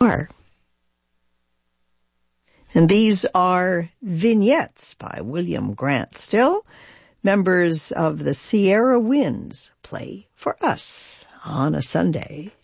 are. And these are vignettes by William Grant Still. Members of the Sierra Winds play for us on a Sunday.